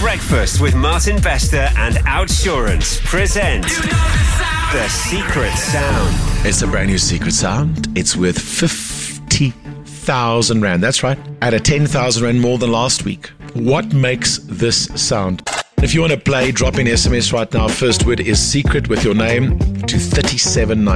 Breakfast with Martin Bester and Outsurance present The Secret Sound. It's a brand new secret sound. It's worth 50,000 Rand. That's right. At a 10,000 Rand more than last week. What makes this sound? If you want to play, drop in SMS right now. First word is secret with your name to 3790.